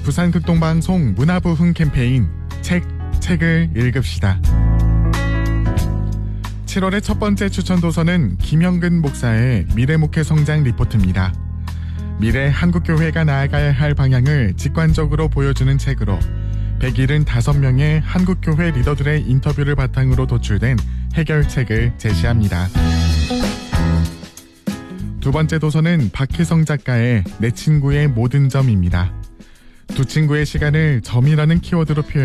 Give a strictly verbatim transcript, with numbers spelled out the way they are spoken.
부산극동방송 문화부흥 캠페인 책, 책을 읽읍시다. 칠월의 첫 번째 추천 도서는 김형근 목사의 미래목회 성장 리포트입니다. 미래 한국교회가 나아가야 할 방향을 직관적으로 보여주는 책으로 백칠십오 명의 한국교회 리더들의 인터뷰를 바탕으로 도출된 해결책을 제시합니다. 두 번째 도서는 박혜성 작가의 내 친구의 모든 점입니다. 두 친구의 시간을 점이라는 키워드로 표현